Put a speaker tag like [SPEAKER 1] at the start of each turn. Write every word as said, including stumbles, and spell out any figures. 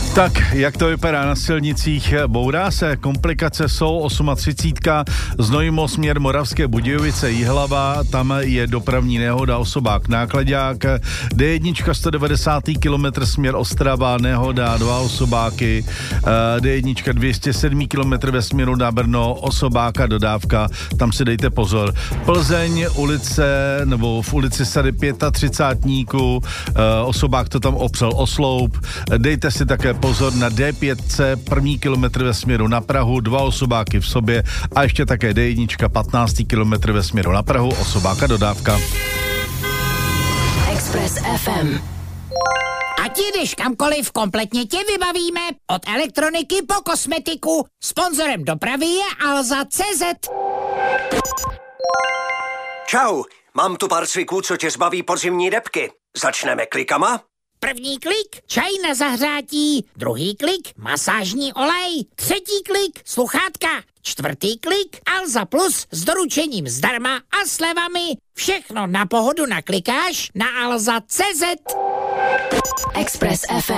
[SPEAKER 1] Tak, jak to vypadá na silnicích? Bourá se, komplikace jsou třicet osm, Znojmo směr Moravské Budějovice Jihlava, tam je dopravní nehoda, osobák nákladák, D jedna sto devadesát kilometr směr Ostrava, nehoda, dva osobáky, D jedna dvě stě sedm kilometr ve směru na Brno, osobáka, dodávka, tam si dejte pozor. Plzeň, ulice, nebo v ulici Sady třicet pět, osobák to tam opřel o sloup, dejte si také pozor na D pět, první kilometr ve směru na Prahu, dva osobáky v sobě a ještě také D jedna, patnáctý kilometr ve směru na Prahu, osobáka dodávka.
[SPEAKER 2] Express F M.
[SPEAKER 3] Ať jdeš kamkoliv, kompletně tě vybavíme. Od elektroniky po kosmetiku. Sponzorem dopravy je Alza tečka cé zet.
[SPEAKER 4] Čau, mám tu pár cviků, co tě zbaví podzimní debky. Začneme klikama?
[SPEAKER 3] První klik, čaj na zahřátí. Druhý klik, masážní olej. Třetí klik, sluchátka. Čtvrtý klik, Alza Plus s doručením zdarma a slevami. Všechno na pohodu naklikáš na alza tečka cé zet.
[SPEAKER 2] Express F M.